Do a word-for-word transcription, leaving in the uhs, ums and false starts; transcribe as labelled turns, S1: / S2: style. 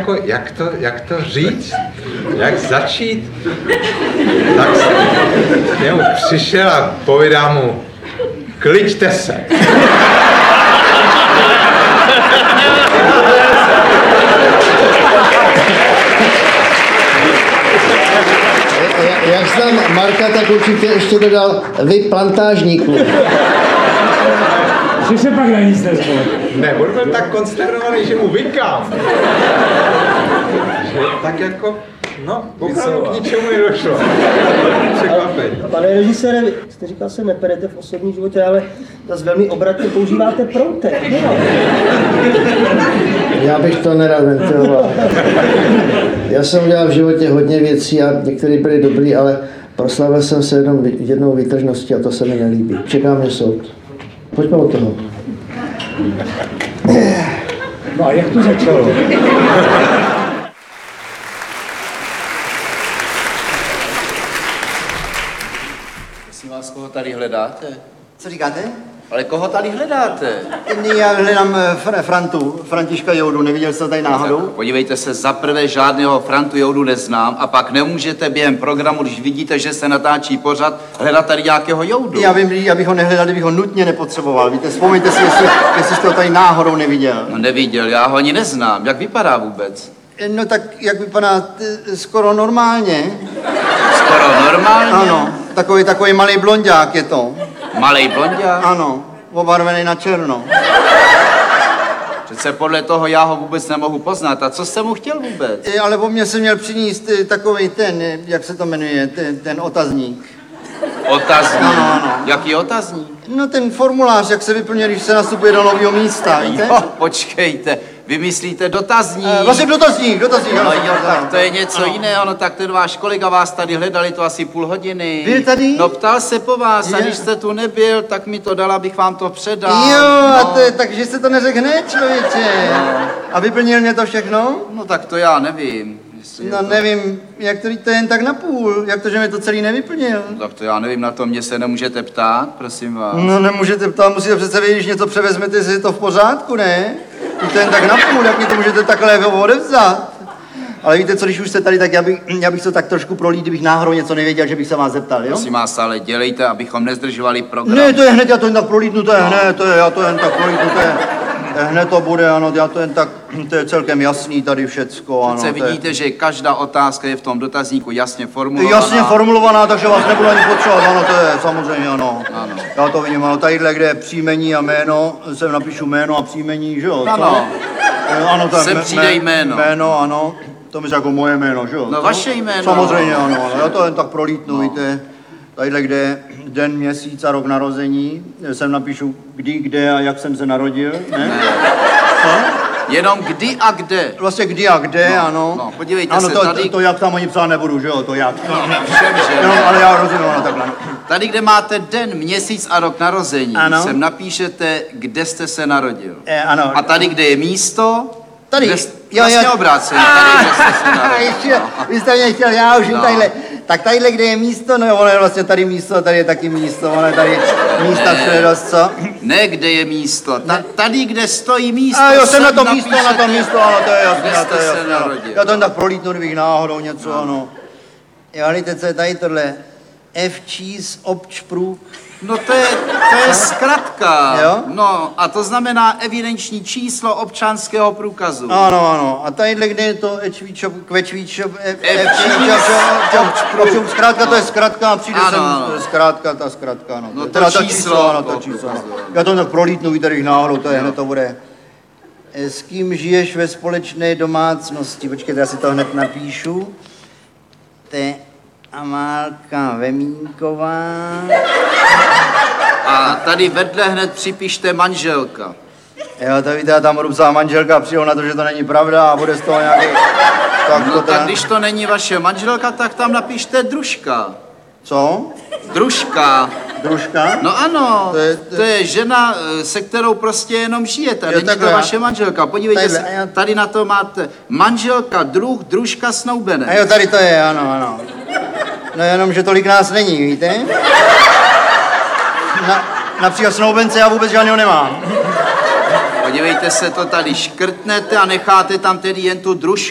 S1: jako, jak to, jak to říct, jak začít, tak jsem k němu přišel a povídám mu, kliďte se.
S2: Jak znám Marka, tak určitě ještě dodal vy plantážníků.
S3: Že se pak na nic nezvol.
S1: Ne, on byl tak konsternovaný, že mu vykám. Že tak jako, no, opravdu k ničemu nedošlo. Překvapení.
S4: Pane režisére, jste říkal, se neperete v osobním životě, ale zase velmi obratně používáte proutek. No.
S2: Já bych to nerad ventiloval. Já jsem udělal v životě hodně věcí a některé byly dobrý, ale proslavil jsem se jenom jednou výtržností a to se mi nelíbí. Čeká mě soud. Pojďme od toho.
S3: No a jak to začalo?
S5: Prosím vás, koho tady hledáte?
S6: Co říkáte?
S5: Ale koho tady hledáte?
S6: Já hledám Fr- Frantu, Františka Joudu, neviděl jste tady náhodou?
S5: Tak, podívejte se, za prvé žádného Frantu Joudu neznám a pak nemůžete během programu, když vidíte, že se natáčí pořad, hledat tady nějakého Joudu.
S6: Já vím, já bych ho nehledal, kdybych ho nutně nepotřeboval. Víte, vzpomeňte si, jestli, jestli jste ho tady náhodou neviděl.
S5: No neviděl, já ho ani neznám. Jak vypadá vůbec?
S6: No tak, jak vypadá, t- skoro normálně.
S5: Skoro normálně?
S6: Ano, takový, takový malý blonďák je to.
S5: Malej blonďák?
S6: Ano, obarvený na černo.
S5: Přece podle toho já ho vůbec nemohu poznat. A co jste mu chtěl vůbec?
S6: E, ale po mně se měl přinést e, takový ten, e, jak se to jmenuje, ten, ten otazník.
S5: Otazník?
S6: Ano, ano.
S5: Jaký otazník?
S6: No ten formulář, jak se vyplňuje, když se nastupuje do nového místa, víte?
S5: Jo, počkejte, vy myslíte dotazník?
S6: E, vlastně dotazník, dotazník.
S5: No
S6: ano,
S5: jo,
S6: ano.
S5: tak to je něco
S6: Ano.
S5: jiného, no tak ten váš kolega vás tady hledali to asi půl hodiny.
S6: Byl tady?
S5: No ptal se po vás a
S6: Je.
S5: když jste tu nebyl, tak mi to dal, abych vám to předal.
S6: Jo,
S5: no.
S6: a to je, takže se to neřekl hned, člověče.
S5: No.
S6: A vyplnil mě to všechno?
S5: No tak to já nevím. jestli je
S6: No
S5: to...
S6: nevím, jak to, to je jen tak na půl, jak to, že mi to celý nevyplnil.
S5: No, tak to já nevím, na to mě se nemůžete ptát, prosím vás.
S6: No nemůžete ptát, musíte přece vědět, když něco převezmete, jestli je to v pořádku, ne? Když to jen tak na půl, jak mi to můžete takhle odevzat? Ale víte co, když už jste tady, tak já bych, já bych to tak trošku prolít, kdybych náhodou něco nevěděl, že bych se vás zeptal, jo?
S5: Prosím vás, ale dělejte, abychom nezdržovali program.
S6: Ne, to je hned, já to jen tak prolítnu, to je hned, to je, já to jen tak prolítnu, to je, hned to bude, ano, já to jen tak, to je celkem jasný tady všecko, ano.
S5: Přece
S6: to je-
S5: vidíte, že každá otázka je v tom dotazníku jasně formulovaná.
S6: Jasně formulovaná, takže vás nebudu ani potřebovat, ano, to je samozřejmě, ano.
S5: Ano.
S6: Já to vidím, ano, tadyhle, kde je příjmení a jméno, sem napíšu jméno a příjmení, že jo? co?
S5: Ano.
S6: Eh, Ano, to je
S5: Sem
S6: mé-
S5: přijde
S6: mé-
S5: jméno.
S6: Jméno, ano. To myslím jako moje jméno, že jo?
S5: No,
S6: co?
S5: vaše jméno.
S6: Samozřejmě, ano, ano. Já to jen tak prolítnu,
S5: No.
S6: víte. Tadyhle, kde je den, měsíc a rok narození, sem napíšu kdy, kde a jak jsem se narodil, ne?
S5: Ne.
S6: Co?
S5: Jenom kdy a kde.
S6: Vlastně kdy a kde,
S5: No,
S6: ano.
S5: no, podívejte
S6: ano,
S5: se,
S6: to,
S5: tady-
S6: to, to jak tam ani psát nebudu, že jo, to jak.
S5: Všem, že?
S6: No, ale já rozumím, ano, takhle.
S5: Tady, kde máte den, měsíc a rok narození,
S6: Ano.
S5: sem napíšete, kde jste se narodil.
S6: Eh, ano.
S5: A tady, kde je místo,
S6: Tady,
S5: kde,
S6: jo,
S5: vlastně
S6: jo.
S5: obráceně, tady, kde jste se narodil.
S6: Ještě, vy jste mě chtěl, já už jim
S5: No.
S6: tadyhle. Tak tadyhle, kde je místo, no ono je vlastně tady místo, tady je taky místo, ono je tady místa všude dost, co?
S5: Ne, kde je místo, ta, tady, kde stojí místo.
S6: A jo, jsem na
S5: sem
S6: to místo, na to
S5: napíšete,
S6: místo, ano, to je jasné,
S5: kde
S6: ano, to
S5: jste
S6: je
S5: se
S6: jasné. ano.
S5: narodil.
S6: Já to jen tak prolítnu, kdybych náhodou něco, ano. Jo, víte, co je tady tohle? F-Cheese Občprů.
S5: No to je, to je zkratka.
S6: Jo?
S5: No a to znamená evidenční číslo občanského průkazu.
S6: Ano, ano. A tadyhle, kde je to Ečvíčov, Kvečvíčov,
S5: F-Cheese,
S6: zkrátka to je zkrátka a přijde
S5: Ano,
S6: sem
S5: ano.
S6: zkrátka, ta zkrátka, ano.
S5: No to
S6: Teda ta
S5: číslo
S6: ano,
S5: toho
S6: to číslo, ano.
S5: průkazu.
S6: Já to tak prolítnu, víte, když náhodou, to je hned to bude. Eh, S kým žiješ ve společné domácnosti? Počkejte, já si to hned napíšu. To je Amálka Vemínková.
S5: A tady vedle hned připište manželka.
S6: Jo, to víte, já tam budu psát manželka a přijdu na to, že to není pravda a bude z toho nějaký... Tak
S5: No
S6: to
S5: tak
S6: teda...
S5: když to není vaše manželka, tak tam napište družka.
S6: Co?
S5: Družka.
S6: Družka?
S5: No ano,
S6: To je-
S5: to je žena, eh, se kterou prostě jenom žijete.
S6: Jo,
S5: Není to
S6: takhle.
S5: vaše manželka. Podívejte
S6: Tadyhle,
S5: se,
S6: a já-
S5: tady na to máte manželka, druh, družka, snoubenec.
S6: A jo, tady to je, ano, ano. No jenom, že tolik nás není, víte? Na, například snoubence já vůbec žádného nemám.
S5: Podívejte se, to tady škrtnete a necháte tam tedy jen tu družku.